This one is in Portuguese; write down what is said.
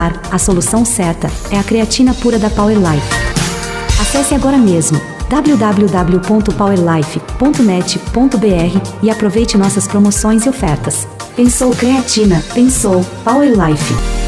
A solução certa é a creatina pura da Power Life. Acesse agora mesmo www.powerlife.net.br e aproveite nossas promoções e ofertas. Pensou creatina, pensou Power Life.